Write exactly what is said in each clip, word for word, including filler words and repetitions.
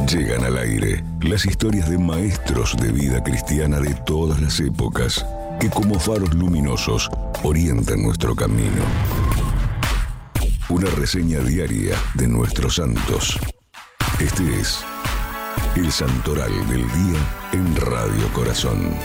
Llegan al aire las historias de maestros de vida cristiana de todas las épocas que como faros luminosos orientan nuestro camino. Una reseña diaria de nuestros santos. Este es el Santoral del Día en Radio Corazón.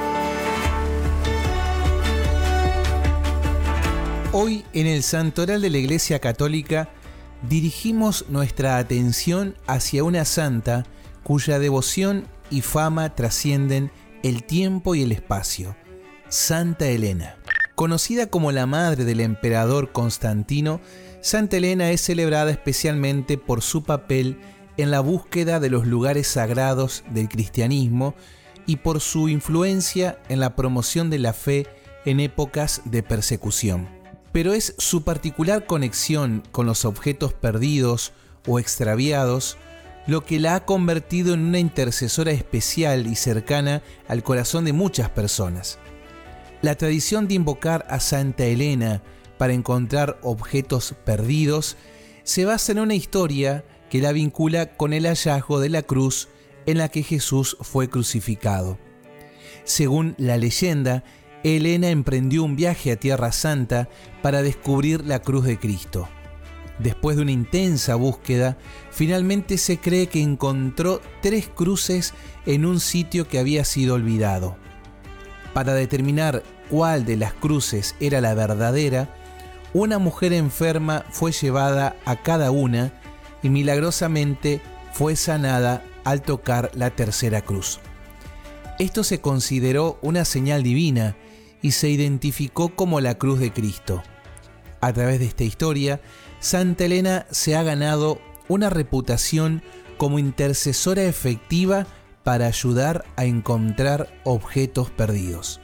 Hoy en el Santoral de la Iglesia Católica dirigimos nuestra atención hacia una santa cuya devoción y fama trascienden el tiempo y el espacio, Santa Elena. Conocida como la madre del emperador Constantino, Santa Elena es celebrada especialmente por su papel en la búsqueda de los lugares sagrados del cristianismo y por su influencia en la promoción de la fe en épocas de persecución. Pero es su particular conexión con los objetos perdidos o extraviados lo que la ha convertido en una intercesora especial y cercana al corazón de muchas personas. La tradición de invocar a Santa Elena para encontrar objetos perdidos se basa en una historia que la vincula con el hallazgo de la cruz en la que Jesús fue crucificado. Según la leyenda, Elena emprendió un viaje a Tierra Santa para descubrir la cruz de Cristo. Después de una intensa búsqueda, finalmente se cree que encontró tres cruces en un sitio que había sido olvidado. Para determinar cuál de las cruces era la verdadera, una mujer enferma fue llevada a cada una y milagrosamente fue sanada al tocar la tercera cruz. Esto se consideró una señal divina y se identificó como la cruz de Cristo. A través de esta historia, Santa Elena se ha ganado una reputación como intercesora efectiva para ayudar a encontrar objetos perdidos.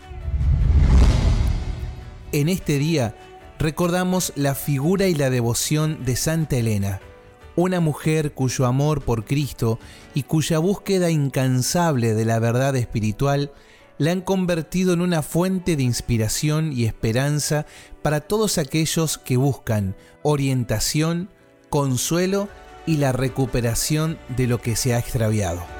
En este día recordamos la figura y la devoción de Santa Elena, una mujer cuyo amor por Cristo y cuya búsqueda incansable de la verdad espiritual la han convertido en una fuente de inspiración y esperanza para todos aquellos que buscan orientación, consuelo y la recuperación de lo que se ha extraviado.